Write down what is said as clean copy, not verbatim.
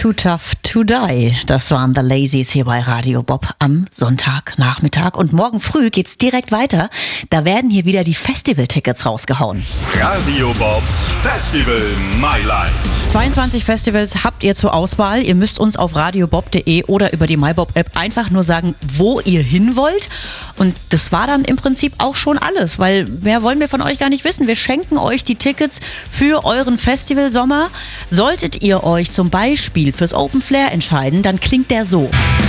Too Tough to Die. Das waren The Lazies hier bei Radio Bob am Sonntagnachmittag. Und morgen früh geht's direkt weiter. Da werden hier wieder die Festival-Tickets rausgehauen. Radio Bobs Festival My Life. 22 Festivals habt ihr zur Auswahl. Ihr müsst uns auf radiobob.de oder über die MyBob-App einfach nur sagen, wo ihr hin wollt. Und das war dann im Prinzip auch schon alles, weil mehr wollen wir von euch gar nicht wissen. Wir schenken euch die Tickets für euren Festivalsommer. Solltet ihr euch zum Beispiel fürs Open Flair entscheiden, dann klingt der so.